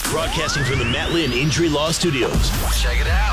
Broadcasting from the Matt Lynn Injury Law Studios. Check it out.